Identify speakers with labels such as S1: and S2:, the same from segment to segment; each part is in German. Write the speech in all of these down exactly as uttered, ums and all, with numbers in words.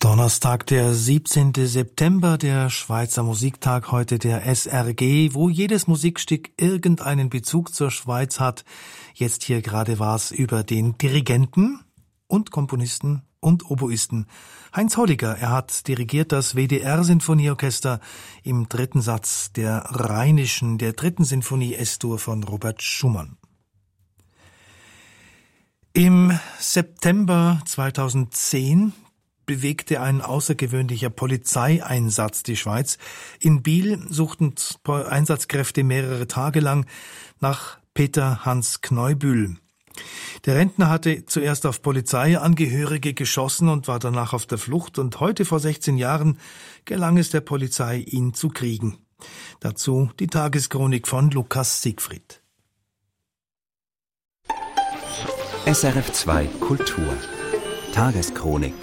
S1: Donnerstag, der siebzehnten September, der Schweizer Musiktag, heute der S R G, wo jedes Musikstück irgendeinen Bezug zur Schweiz hat. Jetzt hier gerade war's über den Dirigenten und Komponisten und Oboisten Heinz Holliger. Er hat dirigiert das W D R-Sinfonieorchester im dritten Satz der Rheinischen, der dritten Sinfonie S-Dur von Robert Schumann. Im September zweitausendzehn bewegte ein außergewöhnlicher Polizeieinsatz die Schweiz. In Biel suchten Einsatzkräfte mehrere Tage lang nach Peter Hans Kneubühl. Der Rentner hatte zuerst auf Polizeiangehörige geschossen und war danach auf der Flucht, und heute vor sechzehn Jahren gelang es der Polizei, ihn zu kriegen. Dazu die Tageschronik von Lukas Siegfried.
S2: S R F zwei Kultur Tageschronik.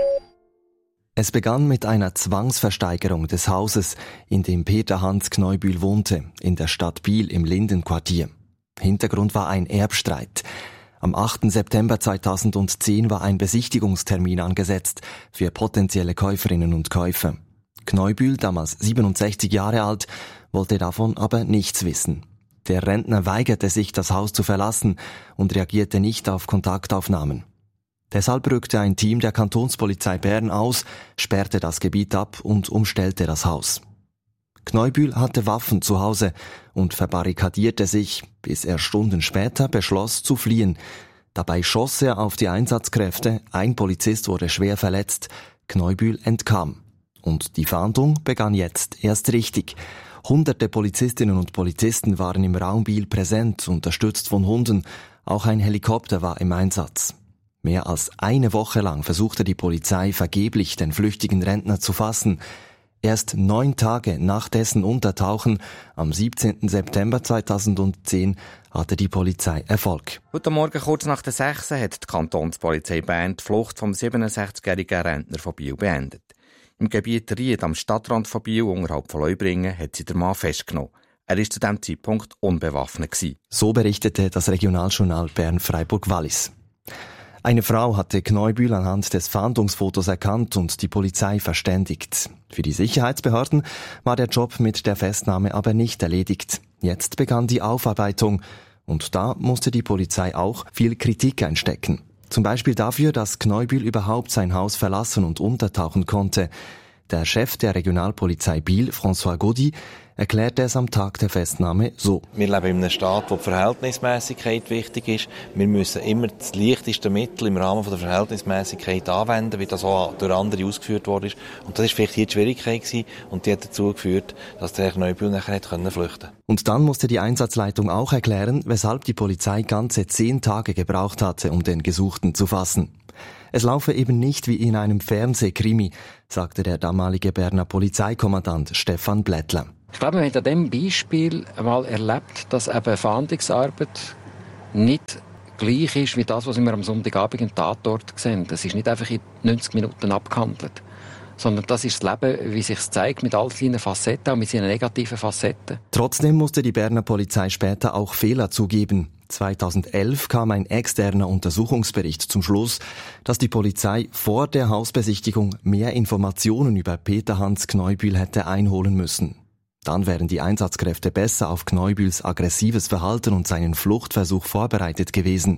S2: Es begann mit einer Zwangsversteigerung des Hauses, in dem Peter Hans Kneubühl wohnte, in der Stadt Biel im Lindenquartier. Hintergrund war ein Erbstreit. Am achten September zweitausendzehn war ein Besichtigungstermin angesetzt für potenzielle Käuferinnen und Käufer. Kneubühl, damals siebenundsechzig Jahre alt, wollte davon aber nichts wissen. Der Rentner weigerte sich, das Haus zu verlassen und reagierte nicht auf Kontaktaufnahmen. Deshalb rückte ein Team der Kantonspolizei Bern aus, sperrte das Gebiet ab und umstellte das Haus. Kneubühl hatte Waffen zu Hause und verbarrikadierte sich, bis er Stunden später beschloss zu fliehen. Dabei schoss er auf die Einsatzkräfte, ein Polizist wurde schwer verletzt, Kneubühl entkam. Und die Fahndung begann jetzt erst richtig. Hunderte Polizistinnen und Polizisten waren im Raum Biel präsent, unterstützt von Hunden. Auch ein Helikopter war im Einsatz. Mehr als eine Woche lang versuchte die Polizei vergeblich, den flüchtigen Rentner zu fassen. Erst neun Tage nach dessen Untertauchen, am siebzehnten September zweitausendzehn, hatte die Polizei Erfolg.
S3: Heute Morgen kurz nach der sechs hat die Kantonspolizei Bern die Flucht vom siebenundsechzigjährigen Rentner von Biel beendet. Im Gebiet Ried, am Stadtrand von Biel, unterhalb von Leubringen, hat sie den Mann festgenommen. Er war zu diesem Zeitpunkt unbewaffnet.
S2: So berichtete das Regionaljournal Bern-Freiburg-Wallis. Eine Frau hatte Kneubühl anhand des Fahndungsfotos erkannt und die Polizei verständigt. Für die Sicherheitsbehörden war der Job mit der Festnahme aber nicht erledigt. Jetzt begann die Aufarbeitung und da musste die Polizei auch viel Kritik einstecken. Zum Beispiel dafür, dass Kneubühl überhaupt sein Haus verlassen und untertauchen konnte. Der Chef der Regionalpolizei Biel, François Gaudy, erklärte es am Tag der Festnahme so.
S4: Wir leben in einem Staat, wo die Verhältnismäßigkeit wichtig ist. Wir müssen immer das leichteste Mittel im Rahmen der Verhältnismäßigkeit anwenden, wie das auch durch andere ausgeführt worden ist. Und das war vielleicht hier die Schwierigkeit gewesen, und die hat dazu geführt, dass der Kneubühl nachher nicht flüchten konnte.
S2: Und dann musste die Einsatzleitung auch erklären, weshalb die Polizei ganze zehn Tage gebraucht hatte, um den Gesuchten zu fassen. Es laufe eben nicht wie in einem Fernsehkrimi, sagte der damalige Berner Polizeikommandant Stefan Blättler.
S5: Ich glaube, man hat an diesem Beispiel einmal erlebt, dass eben Fahndungsarbeit nicht gleich ist wie das, was wir am Sonntagabend im Tatort sehen. Das ist nicht einfach in neunzig Minuten abgehandelt, sondern das ist das Leben, wie sich es zeigt, mit all seinen Facetten, auch mit seinen negativen Facetten.
S2: Trotzdem musste die Berner Polizei später auch Fehler zugeben. zweitausendelf kam ein externer Untersuchungsbericht zum Schluss, dass die Polizei vor der Hausbesichtigung mehr Informationen über Peter Hans Kneubühl hätte einholen müssen. Dann wären die Einsatzkräfte besser auf Kneubühls aggressives Verhalten und seinen Fluchtversuch vorbereitet gewesen.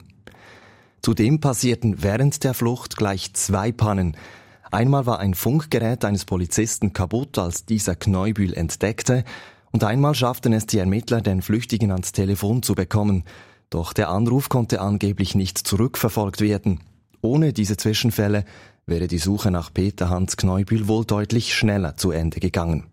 S2: Zudem passierten während der Flucht gleich zwei Pannen. Einmal war ein Funkgerät eines Polizisten kaputt, als dieser Kneubühl entdeckte, und einmal schafften es die Ermittler, den Flüchtigen ans Telefon zu bekommen. Doch der Anruf konnte angeblich nicht zurückverfolgt werden. Ohne diese Zwischenfälle wäre die Suche nach Peter Hans Kneubühl wohl deutlich schneller zu Ende gegangen.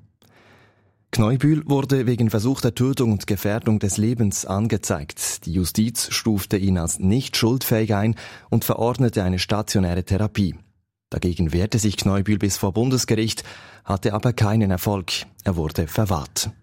S2: Kneubühl wurde wegen versuchter Tötung und Gefährdung des Lebens angezeigt. Die Justiz stufte ihn als nicht schuldfähig ein und verordnete eine stationäre Therapie. Dagegen wehrte sich Kneubühl bis vor Bundesgericht, hatte aber keinen Erfolg. Er wurde verwahrt.